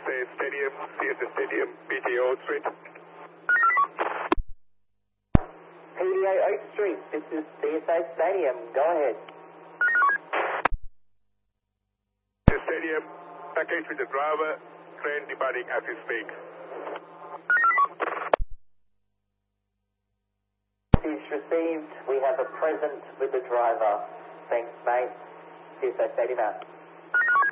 CSA Stadium, PTO Street. PDO Oak Street, this is CSA Stadium, go ahead. The stadium, package with the driver, train departing as we speak. Message received, we have a present with the driver. Thanks mate, CSA Stadium out.